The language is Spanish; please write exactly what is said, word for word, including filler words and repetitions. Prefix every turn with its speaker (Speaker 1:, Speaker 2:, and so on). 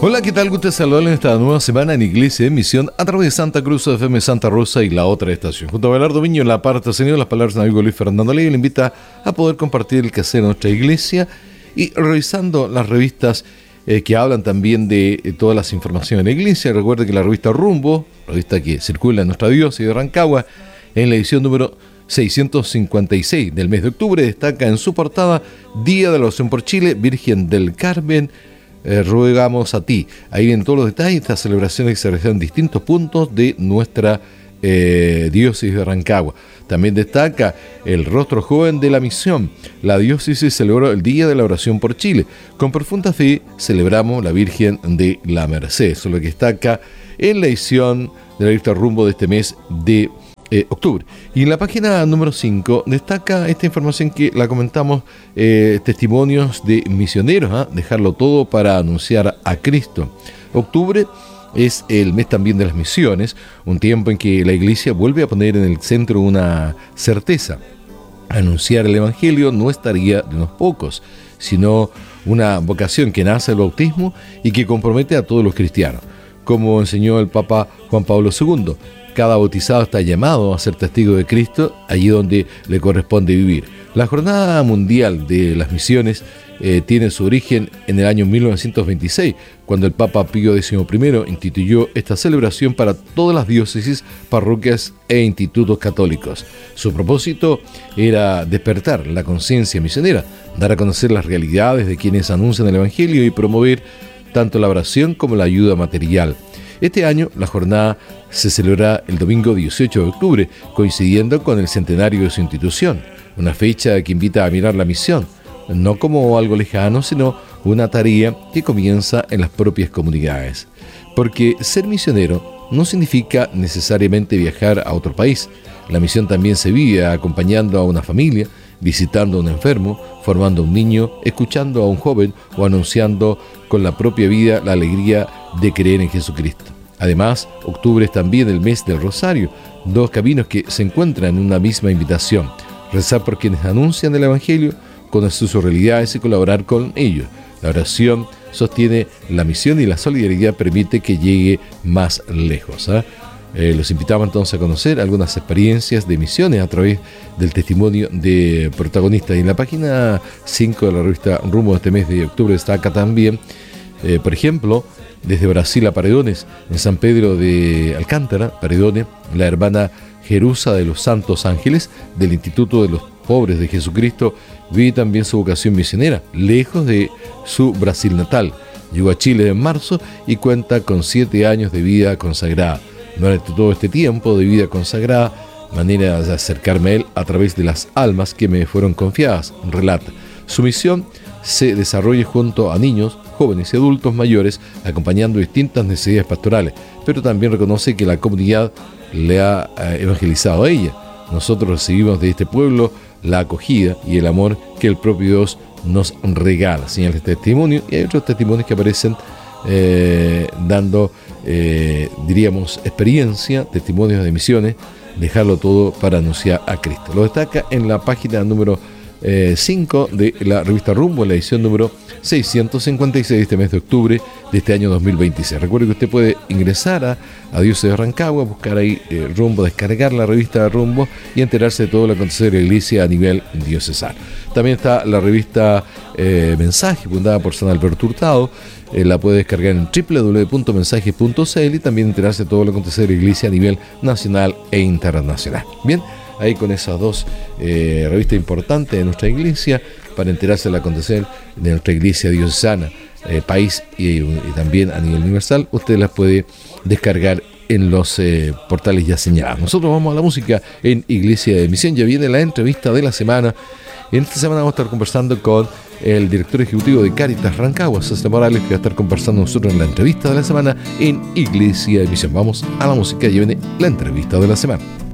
Speaker 1: Hola, ¿qué tal? Gusto saludarles en esta nueva semana en Iglesia de Misión a través de Santa Cruz F M Santa Rosa y la otra estación. Junto a Belardo Viño en la parte sonido, las palabras de amigo Luis Fernando Ley le invita a poder compartir el quehacer de nuestra iglesia y revisando las revistas eh, que hablan también de eh, todas las informaciones de la iglesia. Recuerde que la revista Rumbo, revista que circula en nuestra diócesis de Rancagua, en la edición número seiscientos cincuenta y seis del mes de octubre, destaca en su portada Día de la Oración por Chile, Virgen del Carmen, Eh, rogamos a ti. Ahí vienen todos los detalles de estas celebraciones que se realizan en distintos puntos de nuestra eh, diócesis de Rancagua. También destaca el rostro joven de la misión. La diócesis celebró el Día de la Oración por Chile. Con profunda fe celebramos la Virgen de la Merced. Eso es lo que destaca en la edición de la revista Rumbo de este mes de Eh, octubre. Y en la página número cinco destaca esta información que la comentamos, eh, testimonios de misioneros, ¿eh? Dejarlo todo para anunciar a Cristo. Octubre es el mes también de las misiones, un tiempo en que la iglesia vuelve a poner en el centro una certeza: anunciar el evangelio no es tarea de unos pocos, sino una vocación que nace del bautismo y que compromete a todos los cristianos. Como enseñó el Papa Juan Pablo segundo, cada bautizado está llamado a ser testigo de Cristo allí donde le corresponde vivir. La Jornada Mundial de las Misiones eh, tiene su origen en el año mil novecientos veintiséis, cuando el Papa Pío décimo primero instituyó esta celebración para todas las diócesis, parroquias e institutos católicos. Su propósito era despertar la conciencia misionera, dar a conocer las realidades de quienes anuncian el Evangelio y promover tanto la oración como la ayuda material. Este año la jornada se celebrará el domingo dieciocho de octubre, coincidiendo con el centenario de su institución, una fecha que invita a mirar la misión, no como algo lejano, sino una tarea que comienza en las propias comunidades. Porque ser misionero no significa necesariamente viajar a otro país. La misión también se vive acompañando a una familia, visitando a un enfermo, formando a un niño, escuchando a un joven o anunciando con la propia vida la alegría de creer en Jesucristo. Además, octubre es también el mes del Rosario, dos caminos que se encuentran en una misma invitación: rezar por quienes anuncian el Evangelio, conocer sus realidades y colaborar con ellos. La oración sostiene la misión y la solidaridad permite que llegue más lejos, ¿eh? Eh, los invitamos entonces a conocer algunas experiencias de misiones a través del testimonio de protagonistas. Y en la página cinco de la revista Rumbo de este mes de octubre destaca también, eh, por ejemplo, desde Brasil a Paredones, en San Pedro de Alcántara, Paredones, la hermana Jerusa de los Santos Ángeles del Instituto de los Pobres de Jesucristo vive también su vocación misionera, lejos de su Brasil natal. Llegó a Chile en marzo y cuenta con siete años de vida consagrada. Durante todo este tiempo de vida consagrada, manera de acercarme a él a través de las almas que me fueron confiadas, relata. Su misión se desarrolla junto a niños, jóvenes y adultos mayores, acompañando distintas necesidades pastorales, pero también reconoce que la comunidad le ha evangelizado a ella. Nosotros recibimos de este pueblo la acogida y el amor que el propio Dios nos regala. Señales de testimonio, y hay otros testimonios que aparecen eh, dando, eh, diríamos, experiencia, testimonios de misiones, dejarlo todo para anunciar a Cristo. Lo destaca en la página número cinco de la revista Rumbo, en la edición número seiscientos cincuenta y seis de este mes de octubre de este año dos mil veintiséis. Recuerde que usted puede ingresar a, a Diócesis de Rancagua, buscar ahí eh, Rumbo, descargar la revista Rumbo y enterarse de todo lo que acontece en la iglesia a nivel diocesano. También está la revista eh, Mensaje, fundada por San Alberto Hurtado. Eh, la puede descargar en doble u doble u doble u punto mensaje punto c l y también enterarse de todo lo que acontece en la iglesia a nivel nacional e internacional. Bien, ahí con esas dos eh, revistas importantes de nuestra iglesia, para enterarse del acontecer de nuestra iglesia diocesana, eh, país y, y también a nivel universal, usted las puede descargar en los eh, portales ya señalados. Nosotros vamos a la música en Iglesia de Misión. Ya viene la entrevista de la semana. En esta semana vamos a estar conversando con el director ejecutivo de Cáritas Rancagua, César Morales, que va a estar conversando nosotros en la entrevista de la semana en Iglesia de Misión. Vamos a la música, ya viene la entrevista de la semana.